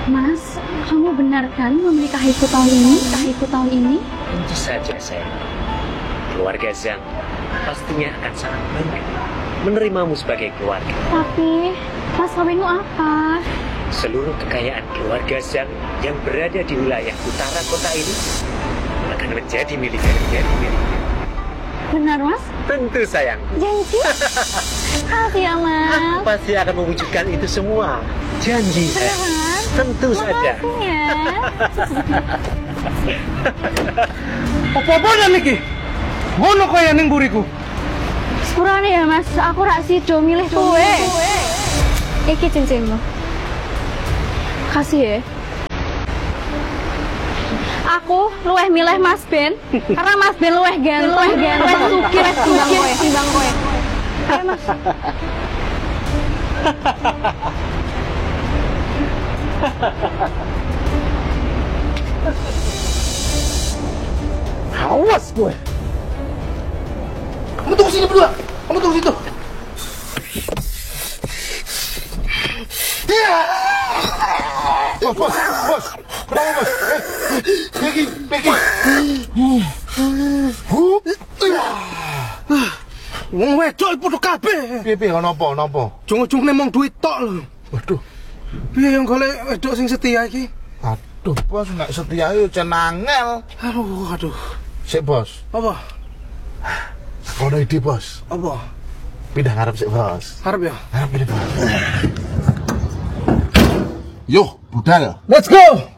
Mas, kamu benar kan mau menikahiku tahun ini? Tentu saja sayang. Keluarga Zhang pastinya akan sangat bangga menerimamu sebagai keluarga. Tapi, Mas kawinmu apa? Seluruh kekayaan keluarga Zhang yang berada di wilayah utara kota ini akan menjadi miliknya. Benar, Mas? Tentu sayang. Janji? Makasih ya, Mas. Pasti akan mewujudkan itu semua. Janji sayang. Beneran? Tentu saja. Makasih ya. Apa-apa niki? Ngono kaya ning buriku. Sepurane ya, Mas. Aku rak sido milih kowe. Iki cincinmu. Kasih ya. Aku luweh milih Mas Ben karena Mas Ben luweh ganteng, luweh sugih timbang kowe. Ayo, Mas. Awas gue. Kamu tunggu sini berdua. Kamu tunggu situ. Bos. Kenapa, Bos? Pergi. Wong wedok padha kabeh. Piye napa? Jung-jungne mung duit tok lho. Waduh. Piye yang golek wedok sing setia iki? Aduh, Bos, nek setia yo jan angel. Aduh. Sik, Bos. Apa? Aku ada ide, Bos. Apa? Pindah ngarep sik, Bos. Harap ya. Ngarep ini, Bos. Yo, budal. Let's go.